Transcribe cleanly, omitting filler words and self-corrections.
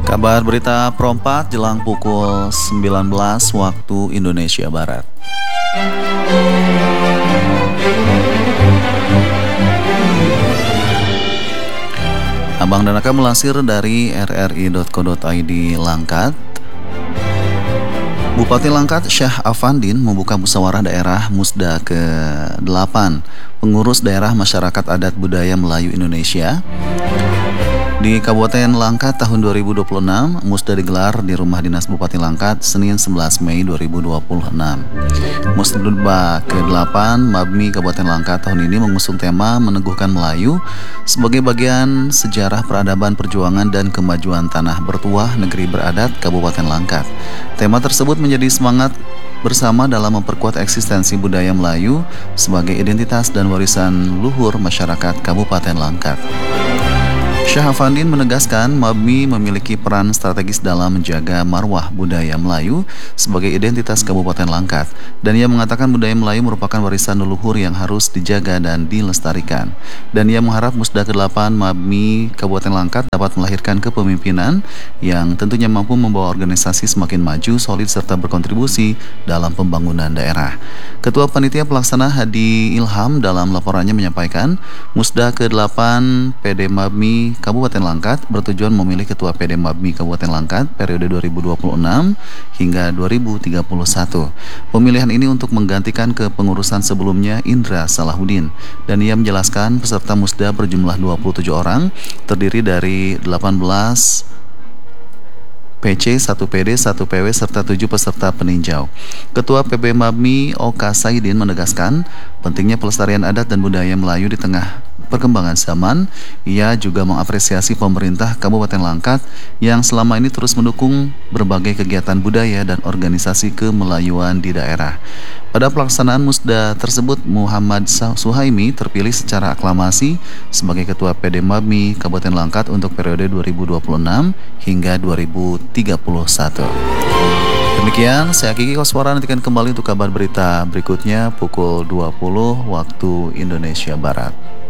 Kabar berita perempat jelang pukul 19 waktu Indonesia Barat. Abang dan Aka melansir dari rri.co.id Langkat. Bupati Langkat Syah Afandin membuka musyawarah daerah Musda ke-8 pengurus daerah masyarakat adat budaya Melayu Indonesia. Di Kabupaten Langkat tahun 2026, Musda digelar di Rumah Dinas Bupati Langkat Senin 11 Mei 2026. Musda ke-8 Mabmi Kabupaten Langkat tahun ini mengusung tema Meneguhkan Melayu sebagai bagian sejarah peradaban perjuangan dan kemajuan tanah bertuah negeri beradat Kabupaten Langkat. Tema tersebut menjadi semangat bersama dalam memperkuat eksistensi budaya Melayu sebagai identitas dan warisan luhur masyarakat Kabupaten Langkat. Syah Afandin menegaskan Mabmi memiliki peran strategis dalam menjaga marwah budaya Melayu sebagai identitas Kabupaten Langkat, dan ia mengatakan budaya Melayu merupakan warisan leluhur yang harus dijaga dan dilestarikan. Dan ia mengharap Musda ke-8 Mabmi Kabupaten Langkat dapat melahirkan kepemimpinan yang tentunya mampu membawa organisasi semakin maju, solid serta berkontribusi dalam pembangunan daerah. Ketua Panitia Pelaksana Hadi Ilham dalam laporannya menyampaikan Musda ke-8 PD Mabmi Kabupaten Langkat bertujuan memilih Ketua PD Mabmi Kabupaten Langkat periode 2026 hingga 2031. Pemilihan ini untuk menggantikan kepengurusan sebelumnya Indra Salahuddin, dan ia menjelaskan peserta Musda berjumlah 27 orang terdiri dari 18 PC, 1 PD, 1 PW, serta 7 peserta peninjau. Ketua PB Mabmi Oka Saidin menegaskan pentingnya pelestarian adat dan budaya Melayu di tengah perkembangan zaman. Ia juga mengapresiasi pemerintah Kabupaten Langkat yang selama ini terus mendukung berbagai kegiatan budaya dan organisasi kemelayuan di daerah. Pada pelaksanaan Musda tersebut, Muhammad Suhaimi terpilih secara aklamasi sebagai Ketua PD Mabmi Kabupaten Langkat untuk periode 2026 hingga 2031. Demikian, saya Kiki Koswara, nantikan kembali untuk kabar berita berikutnya pukul 20 waktu Indonesia Barat.